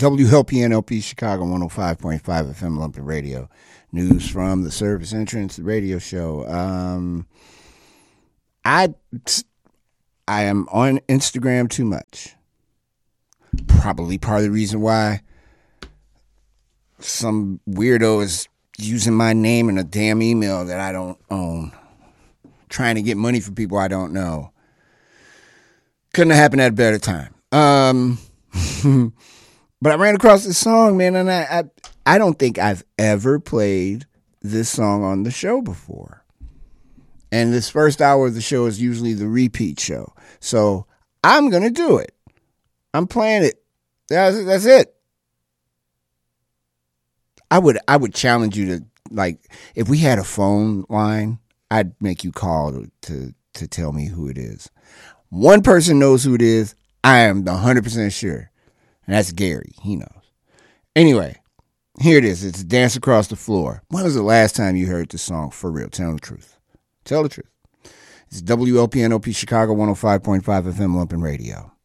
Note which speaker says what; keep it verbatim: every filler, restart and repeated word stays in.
Speaker 1: W L P N L P Chicago one oh five point five F M Lumpin Radio. News from the service entrance, the radio show. Um, I, I am on Instagram too much. Probably part of the reason why some weirdo is using my name in a damn email that I don't own, trying to get money from people I don't know. Couldn't have happened at a better time. Um, but I ran across this song, man, and I, I I don't think I've ever played this song on the show before. And this first hour of the show is usually the repeat show. So I'm going to do it. I'm playing it. That's, that's it. I would I would challenge you to, like, if we had a phone line, I'd make you call to, to, to tell me who it is. One person knows who it is. I am one hundred percent sure. And that's Gary. He knows. Anyway, here it is. It's Dance Across the Floor. When was the last time you heard this song for real? Tell the truth. Tell the truth. It's W L P N O P Chicago one oh five point five F M Lumpin Radio.